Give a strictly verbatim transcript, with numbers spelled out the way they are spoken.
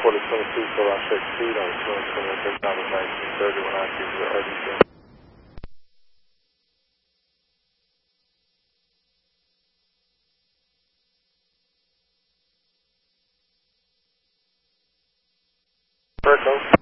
Quarter twenty-two, so I checked speed on two hundred twenty, take time of nineteen thirty when I see the everything. Virgo.